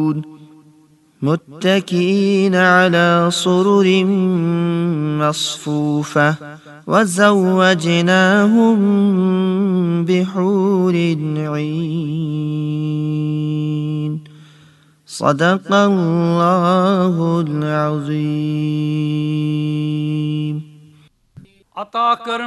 متكئين على سرر مصفوفة وزوجناهم بحور عين. صدق الله العظيم. عطا